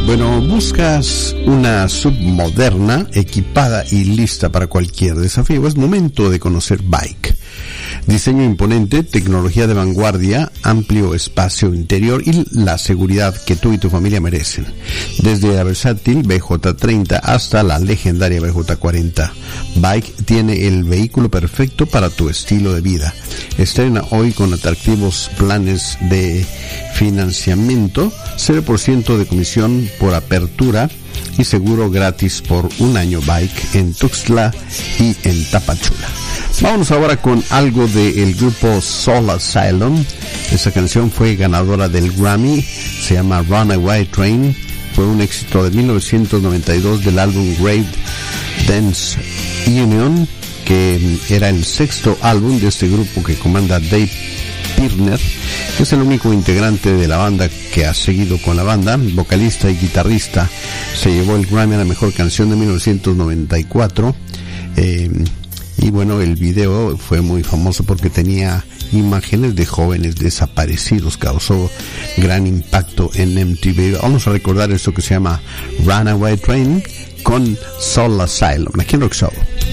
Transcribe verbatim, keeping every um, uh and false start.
Bueno, buscas una sub moderna, equipada y lista para cualquier desafío. Es momento de conocer Bike. Diseño imponente, tecnología de vanguardia, amplio espacio interior y la seguridad que tú y tu familia merecen. Desde la versátil B J treinta hasta la legendaria B J cuarenta, Bike tiene el vehículo perfecto para tu estilo de vida. Estrena hoy con atractivos planes de financiamiento, cero por ciento de comisión por apertura y seguro gratis por un año. Bike en Tuxtla y en Tapachula. Vámonos ahora con algo del grupo Soul Asylum. Esa canción fue ganadora del Grammy, se llama Runaway Train. Fue un éxito de mil novecientos noventa y dos del álbum Great Dance Union, que era el sexto álbum de este grupo que comanda Dave Pirner, que es el único integrante de la banda que ha seguido con la banda, vocalista y guitarrista. Se llevó el Grammy a la mejor canción de mil novecientos noventa y cuatro. Eh, y bueno, el video fue muy famoso porque tenía imágenes de jóvenes desaparecidos, causó gran impacto en M T V. Vamos a recordar esto que se llama Runaway Train con Soul Asylum, aquí en Rock Show.